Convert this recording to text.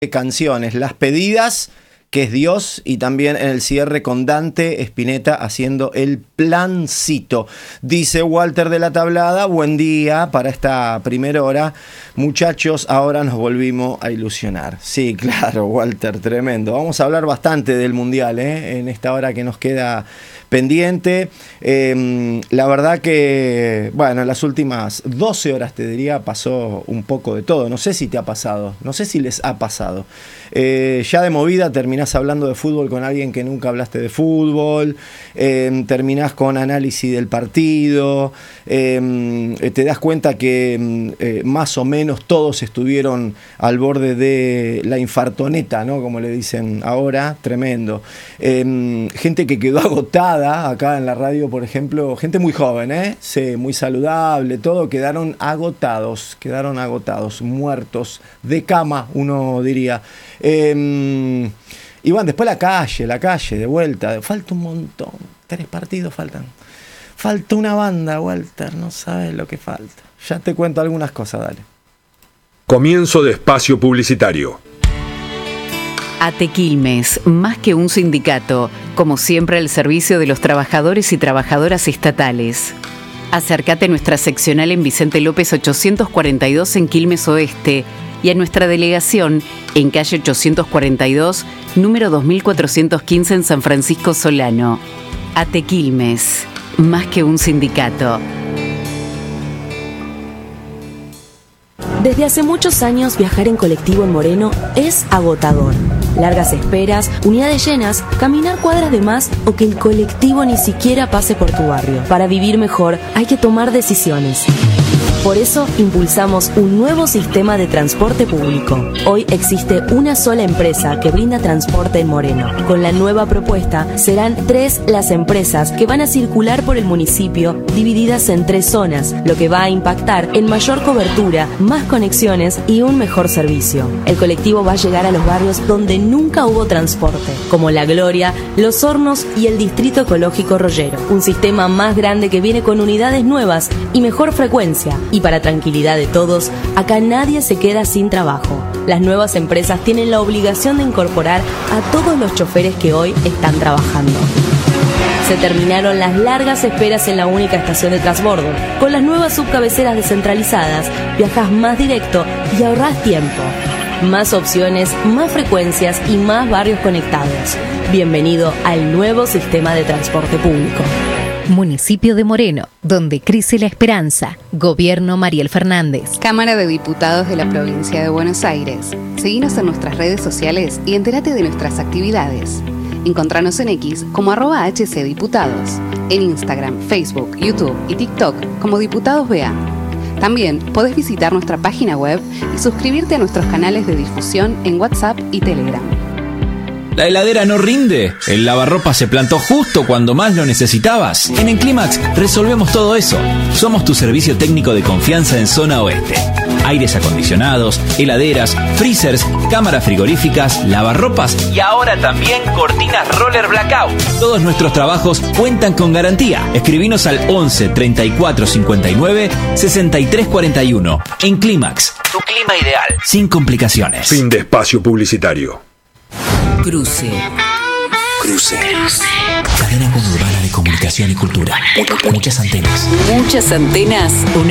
canciones, las pedidas, que es Dios, y también en el cierre con Dante Spinetta haciendo el plancito. Dice Walter de la Tablada, buen día para esta primera hora. Muchachos, ahora nos volvimos a ilusionar. Sí, claro, Walter, tremendo. Vamos a hablar bastante del Mundial, en esta hora que nos queda pendiente. La verdad que, bueno, en las últimas 12 horas, te diría, pasó un poco de todo. No sé si te ha pasado, no sé si les ha pasado. Ya de movida terminás hablando de fútbol con alguien que nunca hablaste de fútbol, terminás con análisis del partido, te das cuenta que más o menos todos estuvieron al borde de la infartoneta, ¿no? Como le dicen ahora, tremendo. Gente que quedó agotada, acá en la radio, por ejemplo, gente muy joven, sí, muy saludable, todo, quedaron agotados, muertos, de cama, uno diría. Y bueno, después la calle, de vuelta. Falta un montón. 3 partidos faltan. Falta una banda, Walter. No sabes lo que falta. Ya te cuento algunas cosas, dale. Comienzo de espacio publicitario. ATE Quilmes, más que un sindicato, como siempre al servicio de los trabajadores y trabajadoras estatales. Acércate a nuestra seccional en Vicente López 842 en Quilmes Oeste y a nuestra delegación en calle 842, número 2415 en San Francisco Solano. ATE Quilmes, más que un sindicato. Desde hace muchos años viajar en colectivo en Moreno es agotador. Largas esperas, unidades llenas, caminar cuadras de más o que el colectivo ni siquiera pase por tu barrio. Para vivir mejor hay que tomar decisiones. Por eso impulsamos un nuevo sistema de transporte público. Hoy existe una sola empresa que brinda transporte en Moreno. Con la nueva propuesta serán 3 las empresas que van a circular por el municipio, divididas en 3 zonas, lo que va a impactar en mayor cobertura, más conexiones y un mejor servicio. El colectivo va a llegar a los barrios donde nunca hubo transporte, como La Gloria, Los Hornos y el Distrito Ecológico Rollero. Un sistema más grande que viene con unidades nuevas y mejor frecuencia. Y para tranquilidad de todos, acá nadie se queda sin trabajo. Las nuevas empresas tienen la obligación de incorporar a todos los choferes que hoy están trabajando. Se terminaron las largas esperas en la única estación de transbordo. Con las nuevas subcabeceras descentralizadas, viajas más directo y ahorrás tiempo. Más opciones, más frecuencias y más barrios conectados. Bienvenido al nuevo sistema de transporte público. Municipio de Moreno, donde crece la esperanza. Gobierno Mariel Fernández. Cámara de Diputados de la Provincia de Buenos Aires. Seguinos en nuestras redes sociales y entérate de nuestras actividades. Encontranos en X como @HCDiputados. En Instagram, Facebook, YouTube y TikTok como Diputados BA. También podés visitar nuestra página web y suscribirte a nuestros canales de difusión en WhatsApp y Telegram. ¿La heladera no rinde? ¿El lavarropas se plantó justo cuando más lo necesitabas? En Enclimax resolvemos todo eso. Somos tu servicio técnico de confianza en zona oeste. Aires acondicionados, heladeras, freezers, cámaras frigoríficas, lavarropas y ahora también cortinas roller blackout. Todos nuestros trabajos cuentan con garantía. Escribinos al 11 34 59 63 41. Enclimax, tu clima ideal, sin complicaciones. Fin de espacio publicitario. Cruce. Cadena conurbana de comunicación y cultura. Muchas antenas. Muchas antenas, una